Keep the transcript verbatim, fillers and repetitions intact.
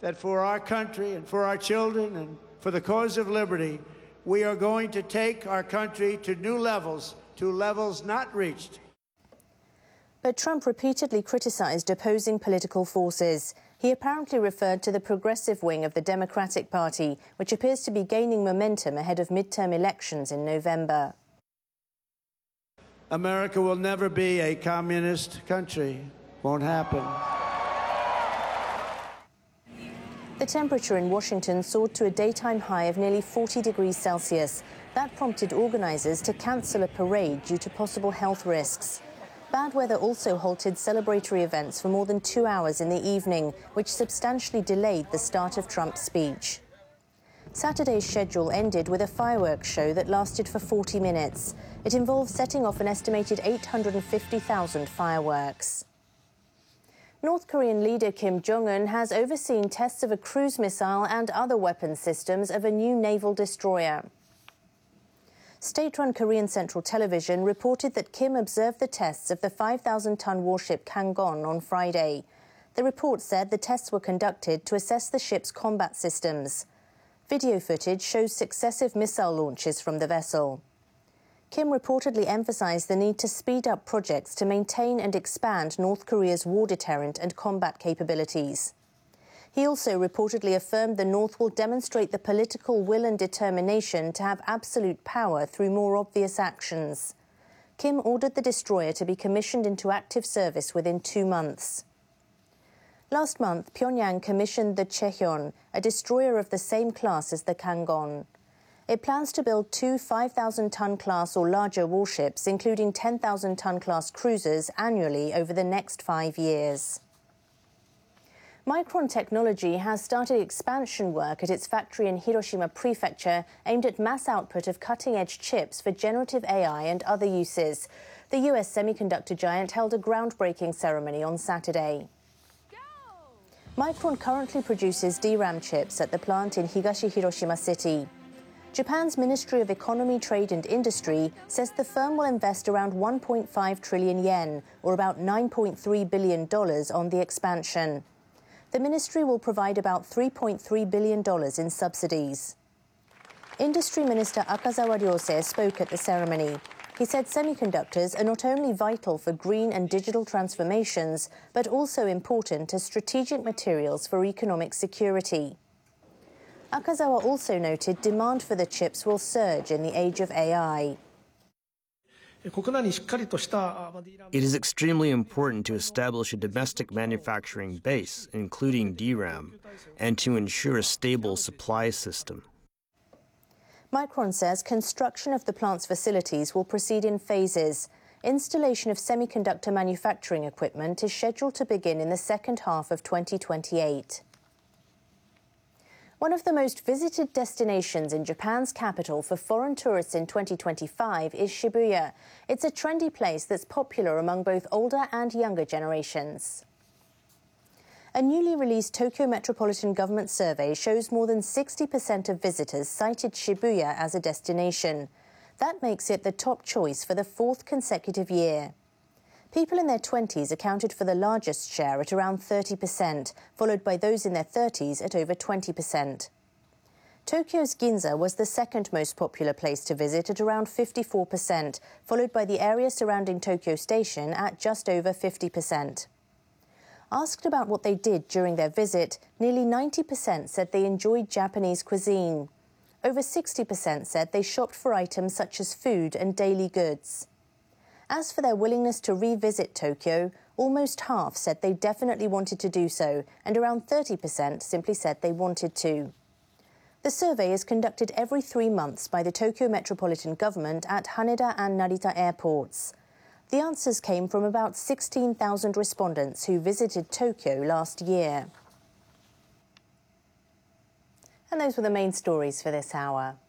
that for our country and for our children and for the cause of liberty, we are going to take our country to new levels, to levels not reached. But Trump repeatedly criticized opposing political forces. He apparently referred to the progressive wing of the Democratic Party, which appears to be gaining momentum ahead of midterm elections in November. America will never be a communist country. Won't happen. The temperature in Washington soared to a daytime high of nearly forty degrees Celsius. That prompted organizers to cancel a parade due to possible health risks. Bad weather also halted celebratory events for more than two hours in the evening, which substantially delayed the start of Trump's speech. Saturday's schedule ended with a fireworks show that lasted for forty minutes. It involved setting off an estimated eight hundred fifty thousand fireworks. North Korean leader Kim Jong-un has overseen tests of a cruise missile and other weapon systems of a new naval destroyer. State-run Korean Central Television reported that Kim observed the tests of the five thousand ton warship Kanggon on Friday. The report said the tests were conducted to assess the ship's combat systems. Video footage shows successive missile launches from the vessel. Kim reportedly emphasized the need to speed up projects to maintain and expand North Korea's war deterrent and combat capabilities. He also reportedly affirmed the North will demonstrate the political will and determination to have absolute power through more obvious actions. Kim ordered the destroyer to be commissioned into active service within two months. Last month, Pyongyang commissioned the Chaehyun, a destroyer of the same class as the Kanggon. It plans to build two five thousand ton class or larger warships, including ten thousand ton class cruisers, annually over the next five years. Micron Technology has started expansion work at its factory in Hiroshima Prefecture aimed at mass output of cutting-edge chips for generative A I and other uses. The U S semiconductor giant held a groundbreaking ceremony on Saturday. Micron currently produces D RAM chips at the plant in Higashi Hiroshima City. Japan's Ministry of Economy, Trade and Industry says the firm will invest around one point five trillion yen, or about nine point three billion dollars, on the expansion. The ministry will provide about three point three billion dollars in subsidies. Industry Minister Akazawa Ryose spoke at the ceremony. He said semiconductors are not only vital for green and digital transformations, but also important as strategic materials for economic security. Akazawa also noted demand for the chips will surge in the age of A I. It is extremely important to establish a domestic manufacturing base, including D RAM, and to ensure a stable supply system. Micron says construction of the plant's facilities will proceed in phases. Installation of semiconductor manufacturing equipment is scheduled to begin in the second half of twenty twenty-eight. One of the most visited destinations in Japan's capital for foreign tourists in twenty twenty-five is Shibuya. It's a trendy place that's popular among both older and younger generations. A newly released Tokyo Metropolitan Government survey shows more than sixty percent of visitors cited Shibuya as a destination. That makes it the top choice for the fourth consecutive year. People in their twenties accounted for the largest share at around thirty percent, followed by those in their thirties at over twenty percent. Tokyo's Ginza was the second most popular place to visit at around fifty-four percent, followed by the area surrounding Tokyo Station at just over fifty percent. Asked about what they did during their visit, nearly ninety percent said they enjoyed Japanese cuisine. Over sixty percent said they shopped for items such as food and daily goods. As for their willingness to revisit Tokyo, almost half said they definitely wanted to do so, and around thirty percent simply said they wanted to. The survey is conducted every three months by the Tokyo Metropolitan Government at Haneda and Narita airports. The answers came from about sixteen thousand respondents who visited Tokyo last year. And those were the main stories for this hour.